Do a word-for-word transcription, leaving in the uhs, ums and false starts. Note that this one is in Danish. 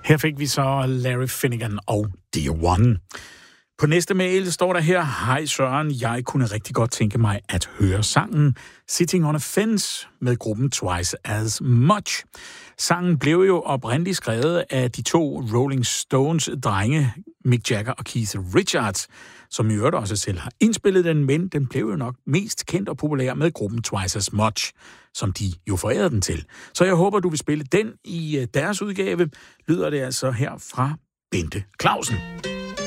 Her fik vi så Larry Finnegan og Dear One. På næste mail står der her: Hej Søren, jeg kunne rigtig godt tænke mig at høre sangen Sitting on a Fence med gruppen Twice as Much. Sangen blev jo oprindeligt skrevet af de to Rolling Stones drenge, Mick Jagger og Keith Richards, som i øvrigt også selv har indspillet den, men den blev jo nok mest kendt og populær med gruppen Twice as Much, som de jo forærede den til. Så jeg håber, du vil spille den i deres udgave. Lyder det altså her fra Bente Clausen.